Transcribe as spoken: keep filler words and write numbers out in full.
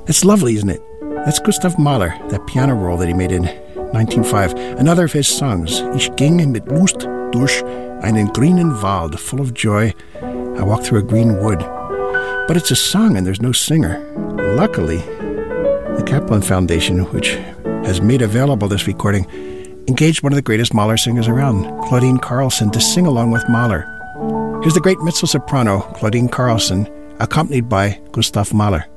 It's lovely, isn't it? That's Gustav Mahler, that piano roll that he made in nineteen oh five. Another of his songs, Ich ging mit Lust durch einen grünen Wald, full of joy. I walked through a green wood. But it's a song and there's no singer. Luckily, the Kaplan Foundation, which has made available this recording, engaged one of the greatest Mahler singers around, Claudine Carlson, to sing along with Mahler. Here's the great mezzo-soprano, Claudine Carlson, accompanied by Gustav Mahler.